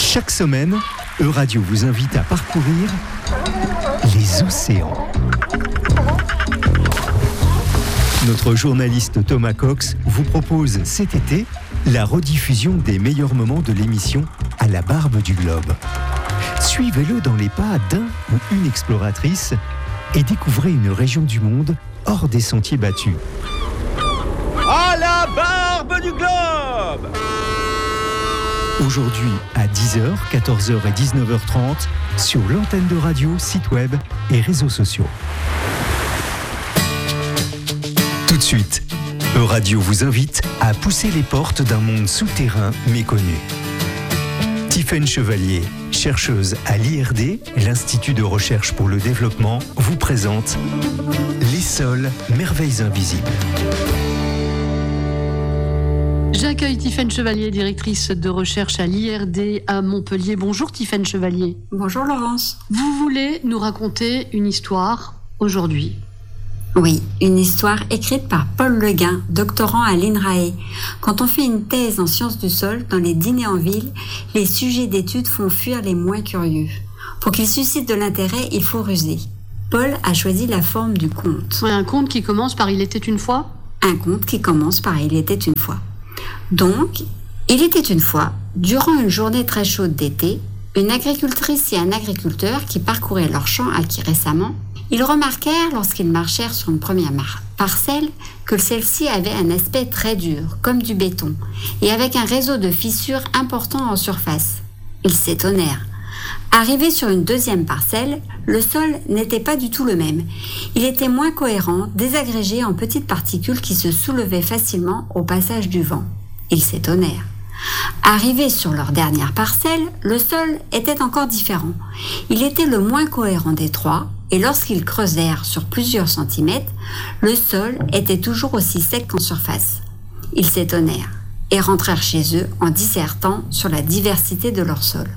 Chaque semaine, Euradio vous invite à parcourir les océans. Notre journaliste Thomas Cox vous propose cet été la rediffusion des meilleurs moments de l'émission À la barbe du globe. Suivez-le dans les pas d'un ou une exploratrice et découvrez une région du monde hors des sentiers battus. À la barbe du globe! Aujourd'hui à 10h, 14h et 19h30 sur l'antenne de radio, site web et réseaux sociaux. Tout de suite, Euradio vous invite à pousser les portes d'un monde souterrain méconnu. Tiffaine Chevalier, chercheuse à l'IRD, l'Institut de recherche pour le développement, vous présente Les sols, merveilles invisibles. J'accueille Tiffaine Chevalier, directrice de recherche à l'IRD à Montpellier. Bonjour Tiffaine Chevalier. Bonjour Laurence. Vous voulez nous raconter une histoire aujourd'hui? Oui, une histoire écrite par Paul Le Guin, doctorant à l'INRAE. Quand on fait une thèse en sciences du sol, dans les dîners en ville, les sujets d'études font fuir les moins curieux. Pour qu'ils suscitent de l'intérêt, il faut ruser. Paul a choisi la forme du conte. Ouais, un conte qui commence par « Il était une fois ». Un conte qui commence par « Il était une fois ». Donc, il était une fois, durant une journée très chaude d'été, une agricultrice et un agriculteur qui parcouraient leur champ acquis récemment. Ils remarquèrent, lorsqu'ils marchèrent sur une première parcelle, que celle-ci avait un aspect très dur, comme du béton, et avec un réseau de fissures important en surface. Ils s'étonnèrent. Arrivés sur une deuxième parcelle, le sol n'était pas du tout le même. Il était moins cohérent, désagrégé en petites particules qui se soulevaient facilement au passage du vent. Ils s'étonnèrent. Arrivés sur leur dernière parcelle, le sol était encore différent. Il était le moins cohérent des trois, et lorsqu'ils creusèrent sur plusieurs centimètres, le sol était toujours aussi sec qu'en surface. Ils s'étonnèrent et rentrèrent chez eux en dissertant sur la diversité de leur sol.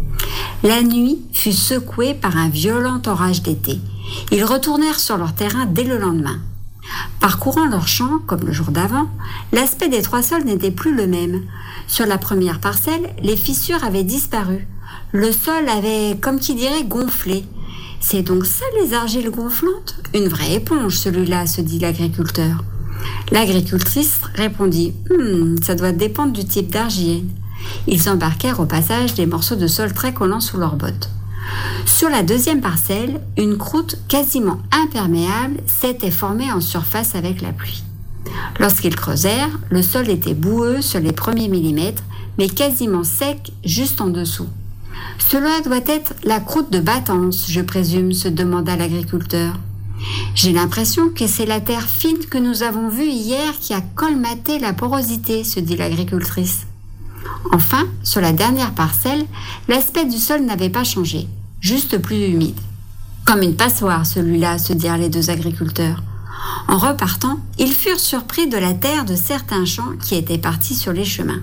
La nuit fut secouée par un violent orage d'été. Ils retournèrent sur leur terrain dès le lendemain. Parcourant leur champ, comme le jour d'avant, l'aspect des trois sols n'était plus le même. Sur la première parcelle, les fissures avaient disparu. Le sol avait, comme qui dirait, gonflé. C'est donc ça les argiles gonflantes? Une vraie éponge, celui-là, se dit l'agriculteur. L'agricultrice répondit « ça doit dépendre du type d'argile ». Ils embarquèrent au passage des morceaux de sol très collants sous leurs bottes. Sur la deuxième parcelle, une croûte quasiment imperméable s'était formée en surface avec la pluie. Lorsqu'ils creusèrent, le sol était boueux sur les premiers millimètres, mais quasiment sec juste en dessous. « Cela doit être la croûte de Battance, je présume, se demanda l'agriculteur. J'ai l'impression que c'est la terre fine que nous avons vue hier qui a colmaté la porosité, se dit l'agricultrice. Enfin, sur la dernière parcelle, l'aspect du sol n'avait pas changé, juste plus humide. Comme une passoire, celui-là, se dirent les deux agriculteurs. En repartant, ils furent surpris de la terre de certains champs qui étaient partis sur les chemins.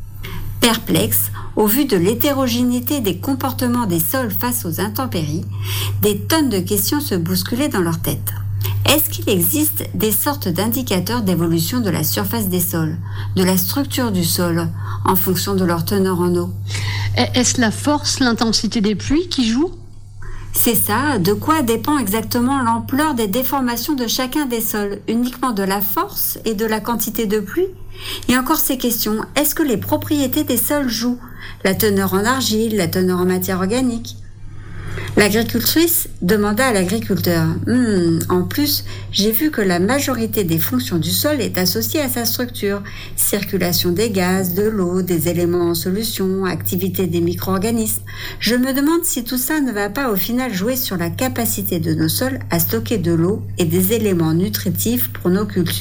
Perplexes, au vu de l'hétérogénéité des comportements des sols face aux intempéries, des tonnes de questions se bousculaient dans leur tête. Est-ce qu'il existe des sortes d'indicateurs d'évolution de la surface des sols, de la structure du sol, en fonction de leur teneur en eau? Est-ce la force, l'intensité des pluies qui jouent? C'est ça, de quoi dépend exactement l'ampleur des déformations de chacun des sols, uniquement de la force et de la quantité de pluie? Et encore ces questions, est-ce que les propriétés des sols jouent? La teneur en argile, la teneur en matière organique? L'agricultrice demanda à l'agriculteur « En plus, j'ai vu que la majorité des fonctions du sol est associée à sa structure. Circulation des gaz, de l'eau, des éléments en solution, activité des micro-organismes. Je me demande si tout ça ne va pas au final jouer sur la capacité de nos sols à stocker de l'eau et des éléments nutritifs pour nos cultures. »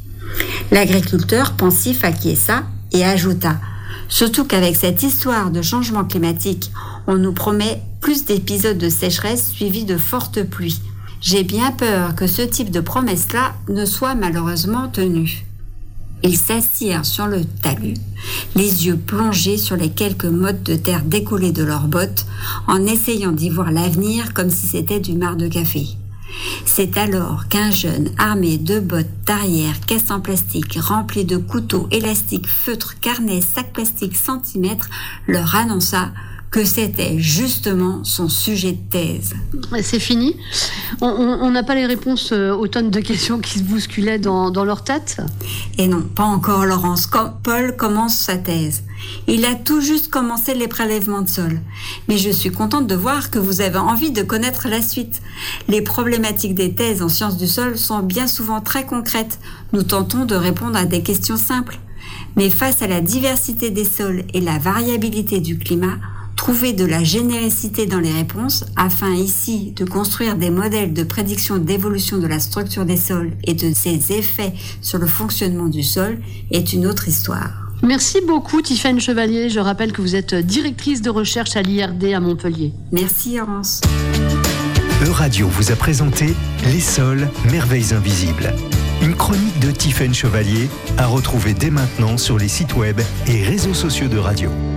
L'agriculteur pensif acquiesça et ajouta « Surtout qu'avec cette histoire de changement climatique, on nous promet plus d'épisodes de sécheresse suivis de fortes pluies. J'ai bien peur que ce type de promesse-là ne soit malheureusement tenu. » Ils s'assirent sur le talus, les yeux plongés sur les quelques mottes de terre décollées de leurs bottes, en essayant d'y voir l'avenir comme si c'était du marc de café. C'est alors qu'un jeune armé de bottes d'arrière, caisses en plastique remplies de couteaux, élastiques, feutres, carnets, sacs plastiques, centimètres, leur annonça que c'était justement son sujet de thèse. C'est fini. On n'a pas les réponses aux tonnes de questions qui se bousculaient dans leur tête. Et non, pas encore, Laurence. Paul commence sa thèse. Il a tout juste commencé les prélèvements de sol. Mais je suis contente de voir que vous avez envie de connaître la suite. Les problématiques des thèses en sciences du sol sont bien souvent très concrètes. Nous tentons de répondre à des questions simples. Mais face à la diversité des sols et la variabilité du climat, trouver de la générosité dans les réponses afin ici de construire des modèles de prédiction d'évolution de la structure des sols et de ses effets sur le fonctionnement du sol est une autre histoire. Merci beaucoup Tiffaine Chevalier. Je rappelle que vous êtes directrice de recherche à l'IRD à Montpellier. Merci Laurence. Euradio vous a présenté Les sols, merveilles invisibles. Une chronique de Tiffaine Chevalier à retrouver dès maintenant sur les sites web et réseaux sociaux de Radio.